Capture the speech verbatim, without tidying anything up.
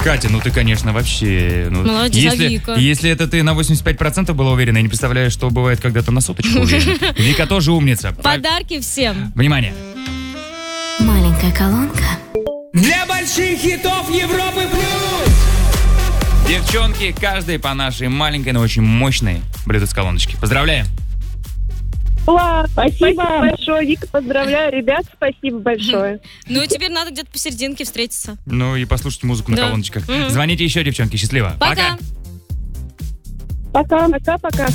Катя, ну ты, конечно, вообще... Ну, Молодец, если, Вика. если это ты на восемьдесят пять процентов была уверена, я не представляю, что бывает, когда ты на соточку уверена. Вика тоже умница. Подарки всем. Внимание. Маленькая колонка. Для больших хитов Европы плюс! Девчонки, каждый по нашей маленькой, но очень мощной Bluetooth-колоночке. Поздравляем! Класс, спасибо большое, Вика, поздравляю, ребят, спасибо большое. Ну, теперь надо где-то посерединке встретиться. Ну и послушать музыку на Да. колоночках. Мгм. Звоните еще, девчонки, счастливо. Пока. Пока, пока-пока.